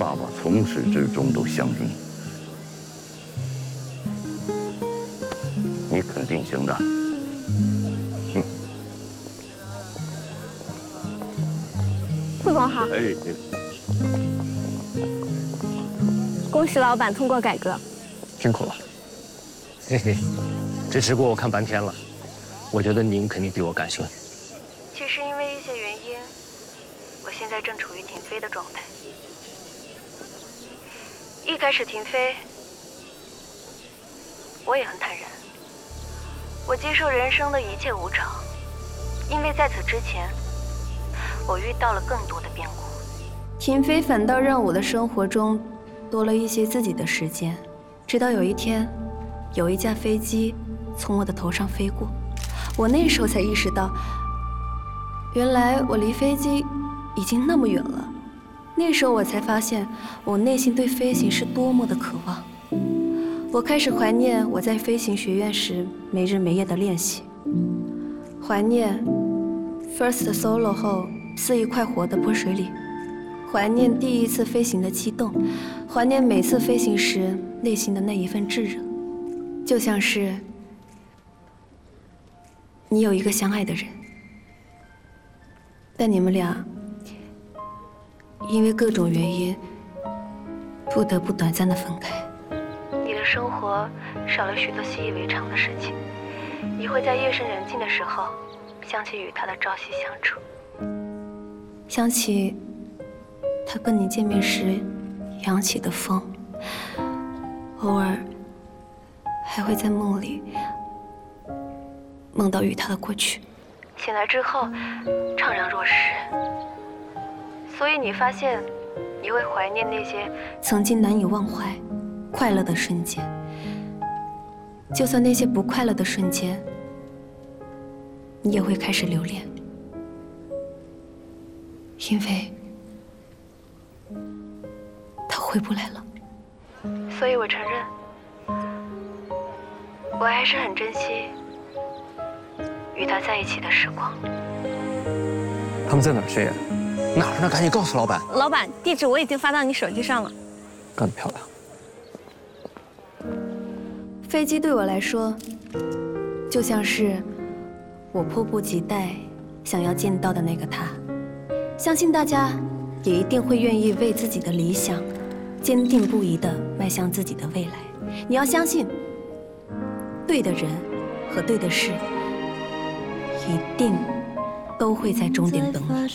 爸爸从始至终都相信你，你肯定行的。 副总好。 哎， 恭喜老板通过改革， 辛苦了。嘿嘿，这直播我看半天了，我觉得您肯定比我感兴趣。 其实因为一些原因，我现在正处于停飞的状态。一开始停飞，我也很坦然，我接受人生的一切无常，因为在此之前，我遇到了更多的变故。停飞反倒让我的生活中多了一些自己的时间，直到有一天，有一架飞机从我的头上飞过，我那时候才意识到，原来我离飞机已经那么远了。那时候我才发现，我内心对飞行是多么的渴望。我开始怀念我在飞行学院时没日没夜的练习，怀念 first solo 后肆意快活的泼水里，怀念第一次飞行的激动，怀念每次飞行时内心的那一份炙热，就像是你有一个相爱的人，但你们俩因为各种原因不得不短暂的分开。你的生活少了许多习以为常的事情，你会在夜深人静的时候想起与他的朝夕相处，想起他跟你见面时扬起的风，偶尔还会在梦里梦到与他的过去，醒来之后怅然若失。所以你发现，你会怀念那些曾经难以忘怀、快乐的瞬间，就算那些不快乐的瞬间，你也会开始留恋，因为他回不来了。所以我承认，我还是很珍惜与他在一起的时光。 他们在哪儿学呀？哪儿呢？赶紧告诉老板。 老板，地址我已经发到你手机上了。 干得漂亮。 飞机对我来说，就像是我迫不及待想要见到的那个他。相信大家也一定会愿意为自己的理想，坚定不移地迈向自己的未来。你要相信，对的人和对的事，一定都会在终点等你。